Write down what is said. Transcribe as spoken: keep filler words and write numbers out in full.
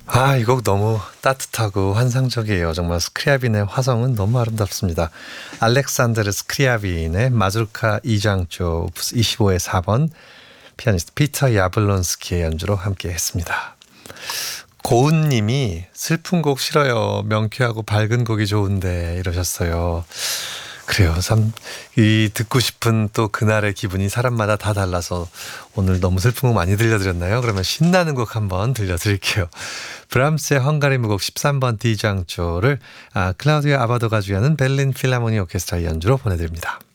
아, 이 곡 너무 따뜻하고 환상적이에요. 정말 스크리아빈의 화성은 너무 아름답습니다. 알렉산드르 스크리아빈의 마조르카 이 장조 오프스 이십오의 사 번 피아니스트 피터 야블론스키의 연주로 함께 했습니다. 고은님이 슬픈 곡 싫어요. 명쾌하고 밝은 곡이 좋은데 이러셨어요. 그래요. 참, 이 듣고 싶은 또 그날의 기분이 사람마다 다 달라서 오늘 너무 슬픈 곡 많이 들려드렸나요? 그러면 신나는 곡 한번 들려드릴게요. 브람스의 헝가리 무곡 십삼 번 D장조를 아, 클라우디오 아바도가 주연은 벨린 필라모니 오케스트라 연주로 보내드립니다.